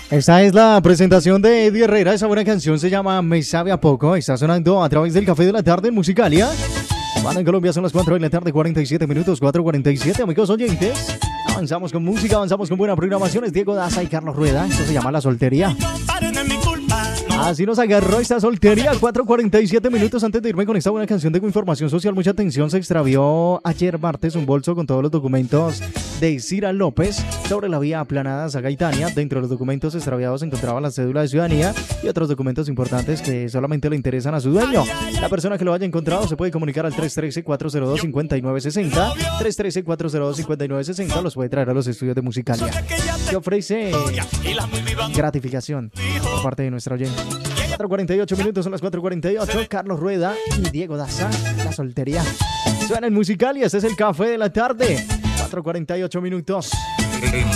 Esta es la presentación de Eddie Herrera. Esa buena canción se llama Me Sabe a Poco. Está sonando a través del Café de la Tarde en Musicalia. Van en Colombia, son las 4 de la tarde, 47 minutos, 4:47. Amigos oyentes, avanzamos con música, avanzamos con buena programación. Es Diego Daza y Carlos Rueda. Esto se llama La Soltería. Así nos agarró esta soltería. 4:47 minutos antes de irme con esta buena canción. Tengo información social, mucha atención. Se extravió ayer martes un bolso con todos los documentos de Cira López sobre la vía aplanada Sagaitania. Dentro de los documentos extraviados se encontraba la cédula de ciudadanía y otros documentos importantes que solamente le interesan a su dueño. La persona que lo haya encontrado se puede comunicar al 313-402-5960. 313-402-5960. Los puede traer a los estudios de Musicalia, que ofrece gratificación por parte de nuestra oyente. 4:48 minutos, son las 4:48. Carlos Rueda y Diego Daza, La Soltería. Suena en Musicalia, este es el Café de la Tarde. 4:48 minutos.